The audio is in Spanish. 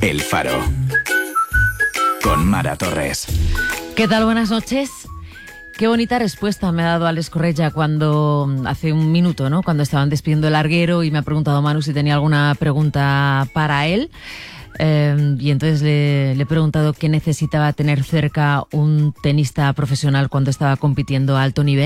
El Faro. Con Mara Torres. ¿Qué tal? Buenas noches. Qué bonita respuesta me ha dado Alex Correia cuando, hace un minuto, ¿no? Cuando estaban despidiendo el larguero y me ha preguntado Manu si tenía alguna pregunta para él. Y entonces le he preguntado qué necesitaba tener cerca un tenista profesional cuando estaba compitiendo a alto nivel.